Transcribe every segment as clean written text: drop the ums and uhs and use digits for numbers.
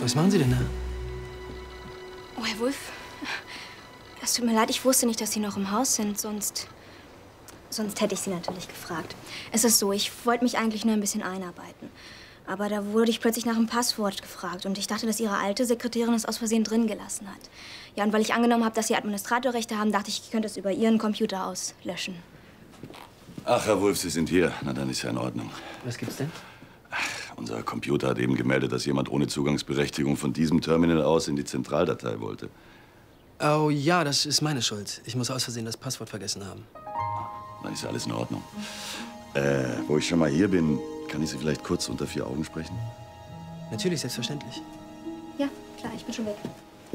Was machen Sie denn da? Oh, Herr Wulff, es tut mir leid, ich wusste nicht, dass Sie noch im Haus sind, sonst hätte ich Sie natürlich gefragt. Es ist so, ich wollte mich eigentlich nur ein bisschen einarbeiten. Aber da wurde ich plötzlich nach einem Passwort gefragt und ich dachte, dass Ihre alte Sekretärin es aus Versehen drin gelassen hat. Ja, und weil ich angenommen habe, dass Sie Administratorrechte haben, dachte ich, ich könnte es über Ihren Computer aus löschen. Ach, Herr Wulff, Sie sind hier. Na, dann ist ja in Ordnung. Was gibt's denn? Ach, unser Computer hat eben gemeldet, dass jemand ohne Zugangsberechtigung von diesem Terminal aus in die Zentraldatei wollte. Oh ja, das ist meine Schuld. Ich muss aus Versehen das Passwort vergessen haben. Dann ist ja alles in Ordnung. Wo ich schon mal hier bin, kann ich Sie vielleicht kurz unter 4 Augen sprechen? Natürlich, selbstverständlich. Ja, klar, ich bin schon weg.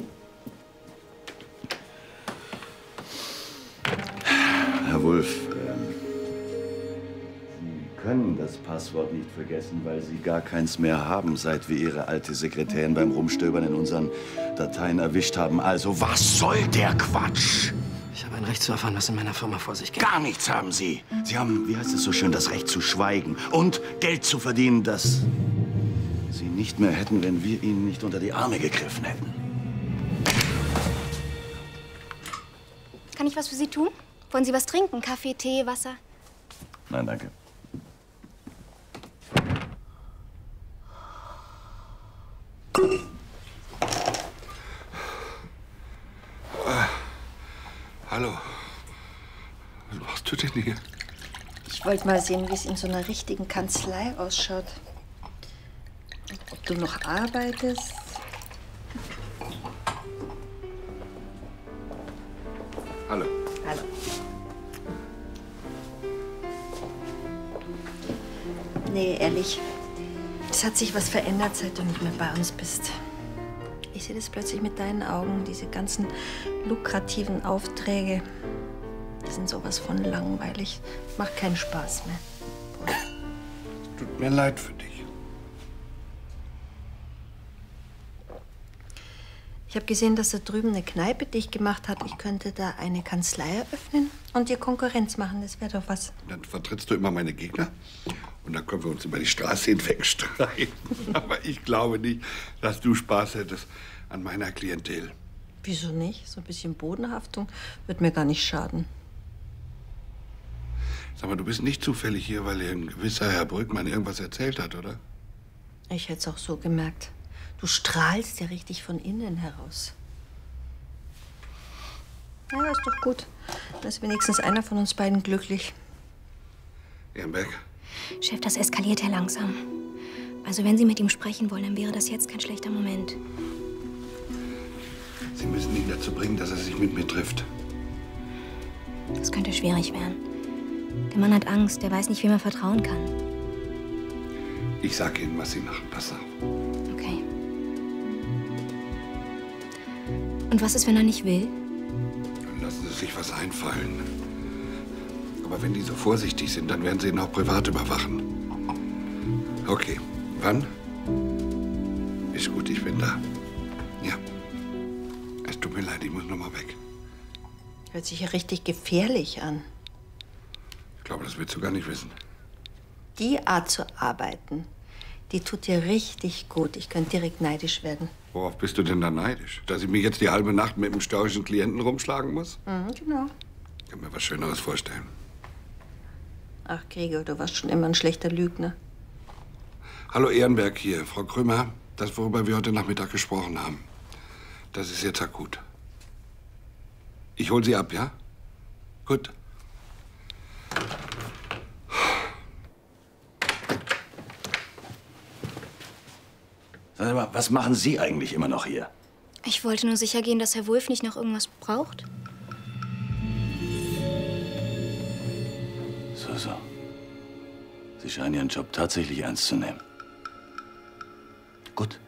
Herr Wulff, Sie können das Passwort nicht vergessen, weil Sie gar keins mehr haben, seit wir Ihre alte Sekretärin beim Rumstöbern in unseren Dateien erwischt haben. Also, was soll der Quatsch? Ich habe ein Recht zu erfahren, was in meiner Firma vor sich geht. Gar nichts haben Sie. Sie haben, wie heißt es so schön, das Recht zu schweigen und Geld zu verdienen, das Sie nicht mehr hätten, wenn wir Ihnen nicht unter die Arme gegriffen hätten. Kann ich was für Sie tun? Wollen Sie was trinken? Kaffee, Tee, Wasser? Nein, danke. Hallo. Was machst du denn hier? Ich wollte mal sehen, wie es in so einer richtigen Kanzlei ausschaut. Ob du noch arbeitest. Hallo. Hallo. Nee, ehrlich. Es hat sich was verändert, seit du nicht mehr bei uns bist. Ich sehe das plötzlich mit deinen Augen, diese ganzen lukrativen Aufträge. Die sind sowas von langweilig. Macht keinen Spaß mehr. Tut mir leid für dich. Ich habe gesehen, dass da drüben eine Kneipe dicht gemacht hat. Ich könnte da eine Kanzlei eröffnen und dir Konkurrenz machen. Das wäre doch was. Dann vertrittst du immer meine Gegner und dann können wir uns über die Straße hinweg streiten. Aber ich glaube nicht, dass du Spaß hättest an meiner Klientel. Wieso nicht? So ein bisschen Bodenhaftung wird mir gar nicht schaden. Sag mal, du bist nicht zufällig hier, weil dir ein gewisser Herr Brückmann irgendwas erzählt hat, oder? Ich hätte es auch so gemerkt. Du strahlst ja richtig von innen heraus. Ja, ist doch gut. Dann ist wenigstens einer von uns beiden glücklich. Ehrenberg? Chef, das eskaliert ja langsam. Also wenn Sie mit ihm sprechen wollen, dann wäre das jetzt kein schlechter Moment. Sie müssen ihn dazu bringen, dass er sich mit mir trifft. Das könnte schwierig werden. Der Mann hat Angst, der weiß nicht, wem er vertrauen kann. Ich sag Ihnen, was Sie machen. Pass auf. Okay. Und was ist, wenn er nicht will? Dann lassen Sie sich was einfallen. Aber wenn die so vorsichtig sind, dann werden Sie ihn auch privat überwachen. Okay. Wann? Ist gut, ich bin da. Ja. Es tut mir leid, ich muss noch mal weg. Hört sich ja richtig gefährlich an. Ich glaube, das willst du gar nicht wissen. Die Art zu arbeiten, die tut dir richtig gut. Ich könnte direkt neidisch werden. Worauf bist du denn da neidisch? Dass ich mich jetzt die halbe Nacht mit einem störrischen Klienten rumschlagen muss? Mhm, genau. Ich kann mir was Schöneres vorstellen. Ach, Gregor, du warst schon immer ein schlechter Lügner. Hallo Ehrenberg hier. Frau Krömer, das, worüber wir heute Nachmittag gesprochen haben, das ist jetzt akut. Ich hol Sie ab, ja? Gut. Sagen Sie mal, was machen Sie eigentlich immer noch hier? Ich wollte nur sicher gehen, dass Herr Wulff nicht noch irgendwas braucht. So. Sie scheinen Ihren Job tatsächlich ernst zu nehmen. Gut.